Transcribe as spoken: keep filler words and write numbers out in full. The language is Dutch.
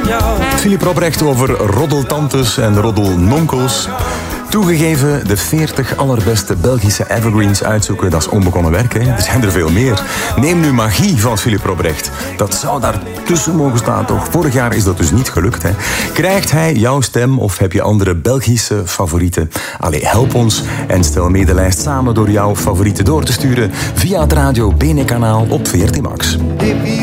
Philip Robrecht over roddeltantes en roddelnonkels. Toegegeven, de veertig allerbeste Belgische evergreens uitzoeken, dat is onbegonnen werk. Hè? Er zijn er veel meer. Neem nu Magie van Philip Robrecht. Dat zou daar tussen mogen staan, toch? Vorig jaar is dat dus niet gelukt. Hè? Krijgt hij jouw stem of heb je andere Belgische favorieten? Allee, help ons en stel mee de lijst samen door jouw favorieten door te sturen via het Radio Bene kanaal op V R T Max.